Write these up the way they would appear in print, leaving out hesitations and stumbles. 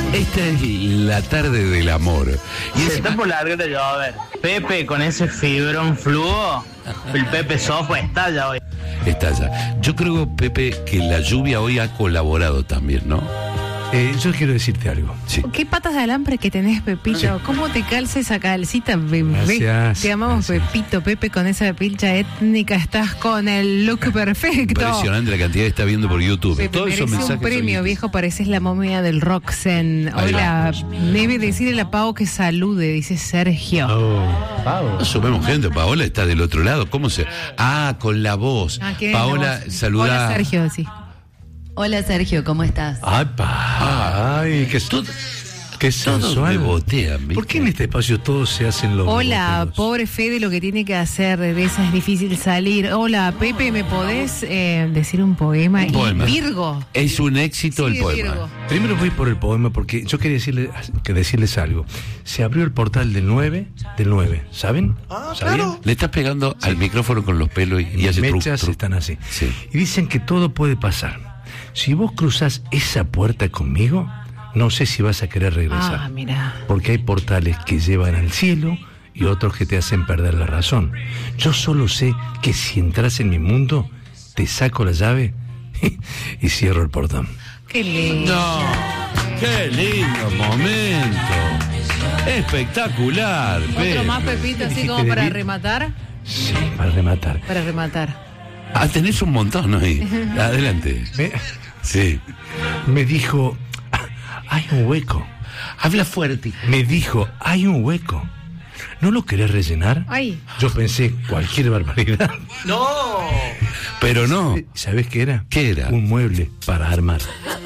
Esta es la tarde del amor. Y Se está por largo de llover. Pepe con ese fibrón fluo, el Pepe Sofo estalla hoy. Estalla. Yo creo, Pepe, que la lluvia hoy ha colaborado también, ¿no? Yo quiero decirte algo. Sí. ¿Qué patas de alambre que tenés, Pepito? Sí. ¿Cómo te calza esa calcita, bebé? Gracias, Te amamos, gracias. Pepito. Pepe, con esa pilcha étnica estás con el look perfecto. Impresionante la cantidad que está viendo por YouTube. Pepe, Todos esos mereces mensajes un premio, son- viejo. Pareces la momia del Roxen. Ahí Hola, va. debe decirle a Pau que salude, dice Sergio. No sumemos gente. Paola está del otro lado. ¿Cómo se...? Ah, con la voz. Ah, ¿quién es Paola, la voz? saluda. Hola, Sergio, sí. Hola Sergio, ¿cómo estás? Ay, qué Todos sensual. bebotean, ¿viste? ¿Por qué en este espacio todos se hacen los Hola, beboteos? pobre Fede, lo que tiene que hacer, de esa es difícil salir. Hola, Pepe, ¿me podés decir un poema? Un poema. Y Virgo. Es un éxito Sí, el poema. Virgo. Primero voy por el poema porque yo quería decirles algo. Se abrió el portal del 9, ¿saben? ¿Sabían? Le estás pegando al micrófono con los pelos y hace Mis truc, mechas truc. están así. Sí. Y dicen que todo puede pasar. Si vos cruzás esa puerta conmigo, no sé si vas a querer regresar. Ah, mira. Porque hay portales que llevan al cielo y otros que te hacen perder la razón. Yo solo sé que si entras en mi mundo, te saco la llave y cierro el portón. Qué lindo. No, qué lindo momento. Espectacular, Otro más, Pepito, así dijiste como de para mí? rematar. Sí, para rematar. Para rematar. Ah, tenés un montón ahí. Adelante. Sí. Me dijo, hay un hueco. Habla fuerte. Me dijo, hay un hueco. ¿No lo querés rellenar? Ay. Yo pensé cualquier barbaridad. Pero no. ¿Sabés qué era? ¿Qué era? Un mueble para armar.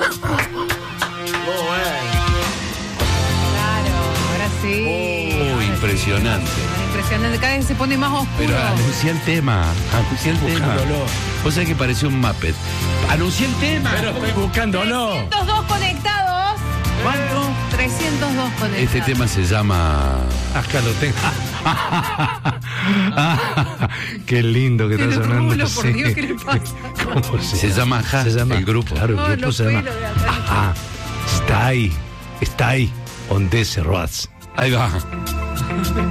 Claro, ahora sí. Oh, impresionante. Impresionante, cada vez se pone más oscuro. Pero anuncia el tema. Anuncia el tema. Buscándolo. Vos sabés que pareció un Muppet. Anuncia el tema. Pero estoy buscándolo. 302 conectados. ¿Cuánto? 302 conectados. Este tema se llama... Acá lo tengo. Qué lindo que está Pero sonando. Rulo, por Sí. Dios, ¿qué le pasa? ¿Cómo Se llama Ajá, el grupo. Claro, No, el grupo los se llama pelos de atrás. Ajá. Está ahí, donde se roaz. Ahí va.